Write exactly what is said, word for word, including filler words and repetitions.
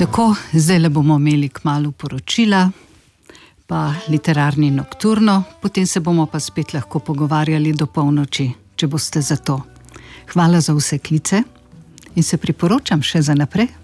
Tako, zdajle bomo imeli kmalu poročila, pa literarni nokturno, potem se bomo pa spet lahko pogovarjali do polnoči, če boste za to. Hvala za vse klice in se priporočam še za naprej.